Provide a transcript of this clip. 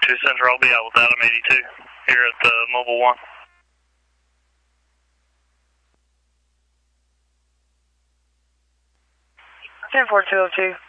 442 Central, I'll be out with Adam 82 here at the Mobile 1. 10-4-202.